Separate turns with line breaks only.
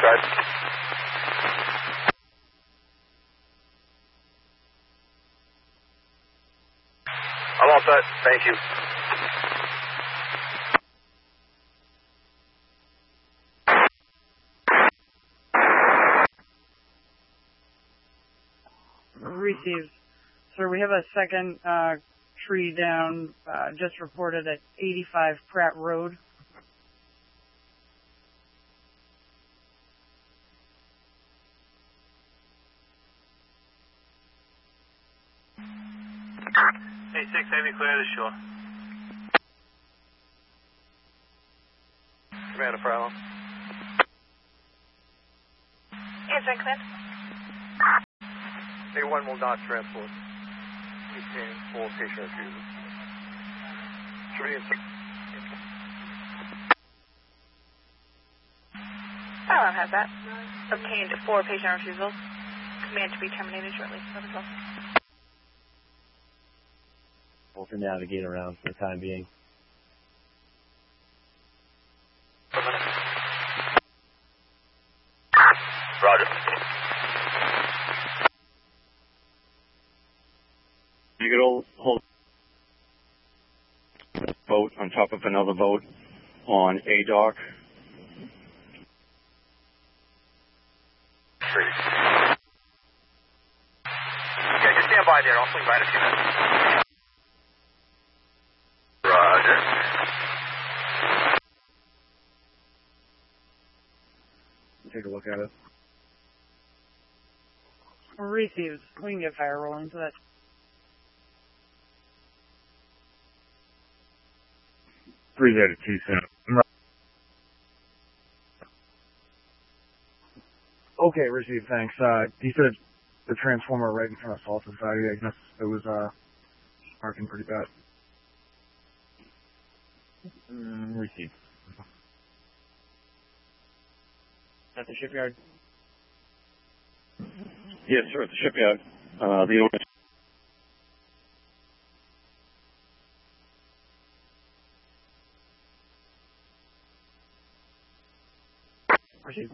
side. I'm all set. Thank you.
Received. Sir, we have a second tree down, just reported at 85 Pratt Road.
Hey, 6 Heavy, clear the shore. Commander Farrell.
Answering, Clint.
A1 will not transport. Containing 4 patient refusals. Should we
Farrell has that. Obtained 4 patient refusals. Command to be terminated shortly.
We'll to navigate around for the time being.
Roger.
You could hold a boat on top of another boat on a dock.
Yeah, just stand by there. I'll swing by in a few minutes. Roger.
Take a look at it.
Received. We can get fire rolling to that.
Three there to 2
Okay, received, thanks. You said the transformer right in front of Salt Society, I guess it was marking pretty bad. Received. At the shipyard?
Yes, sir, at the shipyard. The owner.
Received.